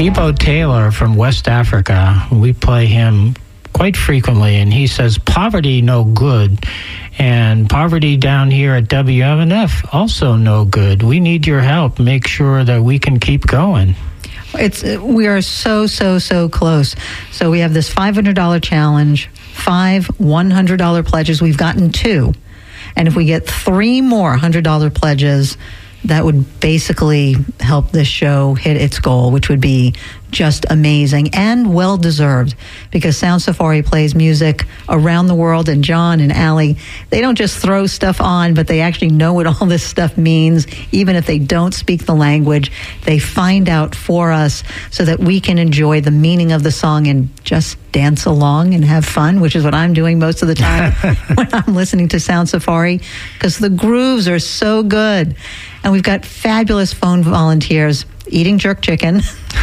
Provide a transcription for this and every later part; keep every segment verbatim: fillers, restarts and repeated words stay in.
Ebo Taylor from West Africa, we play him quite frequently, and he says, poverty no good, and poverty down here at W M N F also no good. We need your help. Make sure that we can keep going. It's we are so, so, so close. So we have this five hundred dollars challenge, five one hundred dollars pledges. We've gotten two. And if we get three more one hundred dollars pledges, that would basically help this show hit its goal, which would be just amazing and well-deserved, because Sound Safari plays music around the world, and John and Allie, they don't just throw stuff on, but they actually know what all this stuff means. Even if they don't speak the language, they find out for us so that we can enjoy the meaning of the song and just dance along and have fun, which is what I'm doing most of the time when I'm listening to Sound Safari, because the grooves are so good. And we've got fabulous phone volunteers eating jerk chicken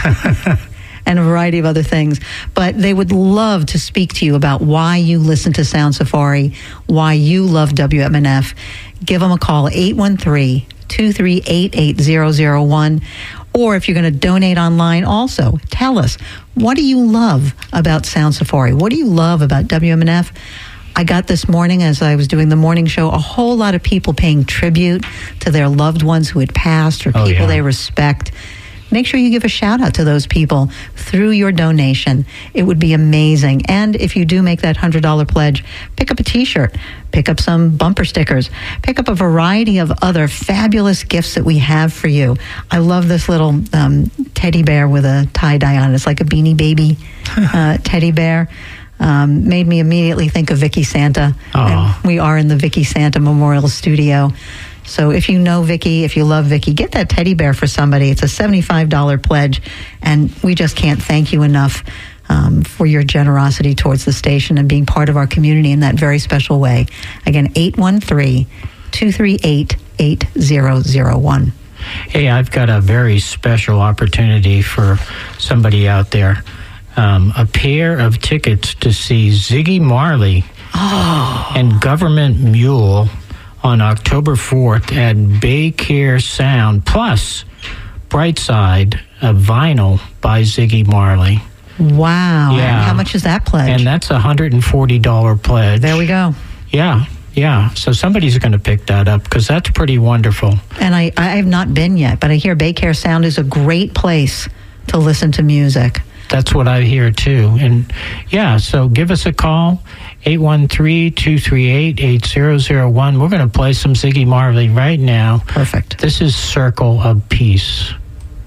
and a variety of other things. But they would love to speak to you about why you listen to Sound Safari, why you love W M N F. Give them a call, eight one three, two three eight, eight zero zero one. Or if you're going to donate online, also tell us, what do you love about Sound Safari? What do you love about W M N F? I got this morning, as I was doing the morning show, a whole lot of people paying tribute to their loved ones who had passed or Oh, people yeah. they respect. Make sure you give a shout out to those people through your donation. It would be amazing. And if you do make that one hundred dollars pledge, pick up a t-shirt, pick up some bumper stickers, pick up a variety of other fabulous gifts that we have for you. I love this little um, teddy bear with a tie-dye on it. It's like a Beanie Baby uh, teddy bear. Um, made me immediately think of Vicky Santa. And we are in the Vicky Santa Memorial Studio. So if you know Vicky, if you love Vicky, get that teddy bear for somebody. It's a seventy-five dollars pledge, and we just can't thank you enough um, for your generosity towards the station and being part of our community in that very special way. Again, eight one three, two three eight, eight zero zero one. Hey, I've got a very special opportunity for somebody out there. Um, a pair of tickets to see Ziggy Marley oh. and Government Mule on October fourth at Baycare Sound, plus Brightside, a vinyl by Ziggy Marley. Wow. Yeah. And how much is that pledge? And that's a one hundred forty dollars pledge. There we go. Yeah, yeah. So somebody's going to pick that up, because that's pretty wonderful. And I, I have not been yet, but I hear Baycare Sound is a great place to listen to music. That's what I hear, too. And, yeah, so give us a call, eight one three, two three eight, eight zero zero one. We're going to play some Ziggy Marley right now. Perfect. This is Circle of Peace.